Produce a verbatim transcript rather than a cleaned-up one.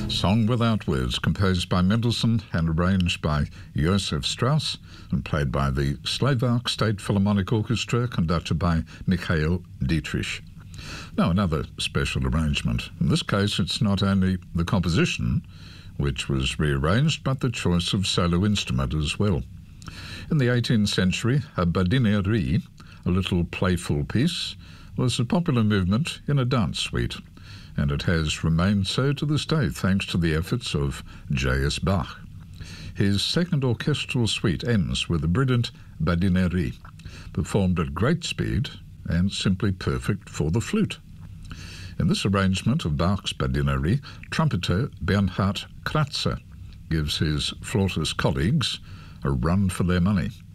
Song Without Words, composed by Mendelssohn and arranged by Josef Strauss and played by the Slovak State Philharmonic Orchestra, conducted by Mikhail Dietrich. Now, another special arrangement. In this case, it's not only the composition, which was rearranged, but the choice of solo instrument as well. In the eighteenth century, a badinerie, a little playful piece, was a popular movement in a dance suite, and it has remained so to this day thanks to the efforts of J S Bach. His second orchestral suite ends with a brilliant badinerie, performed at great speed and simply perfect for the flute. In this arrangement of Bach's badinerie, trumpeter Bernhard Kratzer gives his flautist colleagues a run for their money.